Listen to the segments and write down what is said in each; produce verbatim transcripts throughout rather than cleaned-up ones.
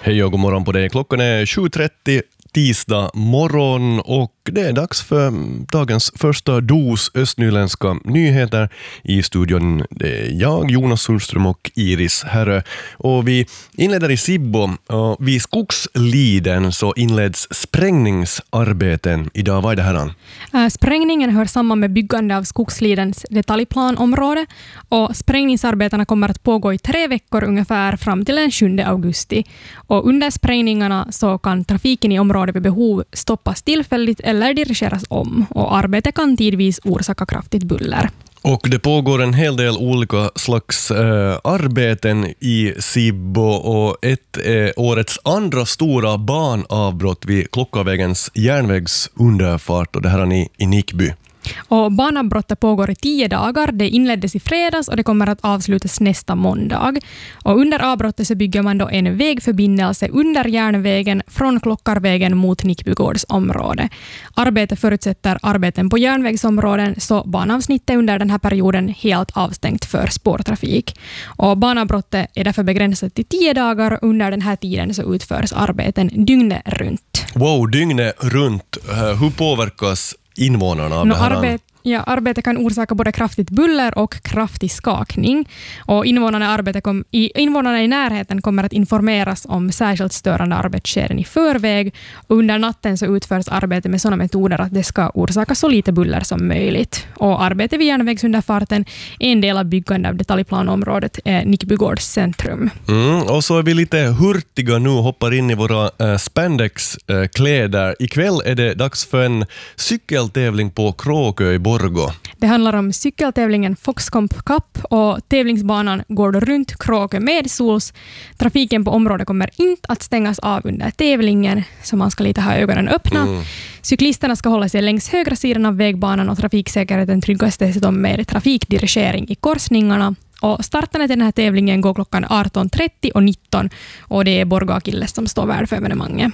Hej och god morgon på dig. Klockan är sju trettio tisdag morgon och det är dags för dagens första dos östnyländska nyheter. I studion det är jag, Jonas Sundström och Iris Herre. Och vi inleder i Sibbo. Och vid Skogsliden så inleds sprängningsarbeten idag. Vad är det här? Äh, sprängningen hör samman med byggande av Skogslidens detaljplanområde och sprängningsarbetena kommer att pågå i tre veckor ungefär fram till den sjunde augusti. Och under sprängningarna så kan trafiken i området vid behov stoppas tillfälligt eller dirigeras om och arbetet kan tidvis orsaka kraftigt buller. Och det pågår en hel del olika slags eh, arbeten i Sibbo och ett är årets andra stora banavbrott vid Klockavägens järnvägsunderfart och det här är i, i Nickby. Och banavbrottet pågår i tio dagar. Det inleddes i fredags och det kommer att avslutas nästa måndag. Och under avbrottet så bygger man då en vägförbindelse under järnvägen från Klockarvägen mot Nickbygårds område. Arbetet förutsätter arbeten på järnvägsområden så banavsnittet under den här perioden helt avstängt för spårtrafik. Och banavbrottet är därför begränsat till tio dagar. Under den här tiden så utförs arbeten dygnet runt. Wow, dygnet runt. Hur påverkas invånarna av no, det här? Arbet, ja, arbetet kan orsaka både kraftigt buller och kraftig skakning. Och invånarna, arbete kom, i, invånarna i närheten kommer att informeras om särskilt störande arbetsskeden i förväg. Och under natten så utförs arbetet med sådana metoder att det ska orsaka så lite buller som möjligt. Och arbetet vid järnvägsunderfarten är en del av byggande av detaljplanområdet eh, Nickbygårds centrum. Mm, och så är vi lite hurtiga nu och hoppar in i våra äh, spandex-kläder. Äh, Ikväll är det dags för en cykeltävling på Kråkö i Borgå. Det handlar om cykeltävlingen Foxcomp Cup och tävlingsbanan går då runt Kråkö med sols. Trafiken på området kommer inte att stängas av under tävlingen så man ska lite ha ögonen öppna. Mm. Cyklisterna ska hålla sig längs högra sidan av vägbanan och trafiksäkerheten tryggas dessutom med trafikdirigering i korsningarna. Och starten till den här tävlingen går klockan arton trettio och nitton och det är Borgå Akilles som står värd för evenemanget.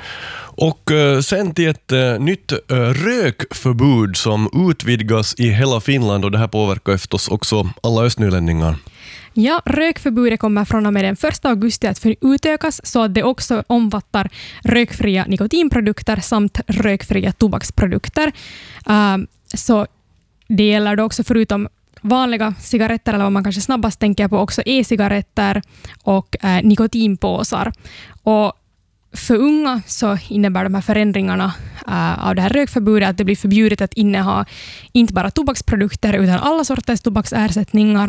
Och uh, sen till ett uh, nytt uh, rökförbud som utvidgas i hela Finland och det här påverkar förstås också alla östnylänningar. Ja, rökförbudet kommer från och med den första augusti att utökas så att det också omfattar rökfria nikotinprodukter samt rökfria tobaksprodukter. Uh, så det gäller då också förutom vanliga cigaretter eller vad man kanske snabbast tänker på också e-cigaretter och uh, nikotinpåsar. Och för unga så innebär de här förändringarna uh, av det här rökförbudet att det blir förbjudet att inneha inte bara tobaksprodukter utan alla sorters tobaksersättningar.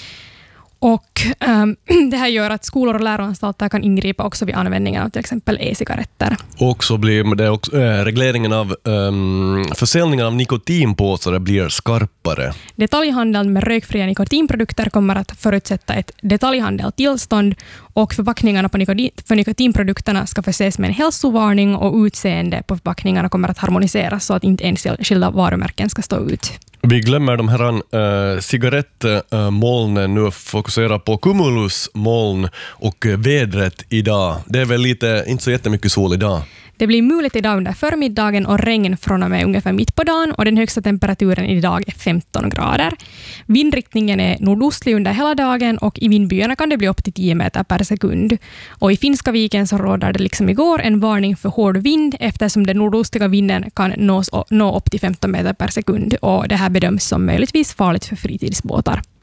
Och um, det här gör att skolor och läroanstalter kan ingripa också vid användningen av till exempel e-cigaretter. Och så blir det också, äh, regleringen av um, försäljningen av nikotinpåsar blir skarpare. Detaljhandeln med rökfria nikotinprodukter kommer att förutsätta ett detaljhandeltillstånd och förpackningarna på nikotin, för nikotinprodukterna ska förses med en hälsovarning och utseende på förpackningarna kommer att harmoniseras så att inte enskilda varumärken ska stå ut. Vi glömmer de här äh, cigarettmolnen nu och fokuserar på cumulusmoln och vädret idag. Det är väl lite, inte så jättemycket sol idag. Det blir muligt idag under förmiddagen och regn från och med ungefär mitt på dagen och den högsta temperaturen idag är femton grader. Vindriktningen är nordostlig under hela dagen och i vindbyarna kan det bli upp till tio meter per sekund. Och i Finska viken så råder det liksom igår en varning för hård vind eftersom den nordostliga vinden kan nås, nå upp till femton meter per sekund och det här bedöms som möjligtvis farligt för fritidsbåtar.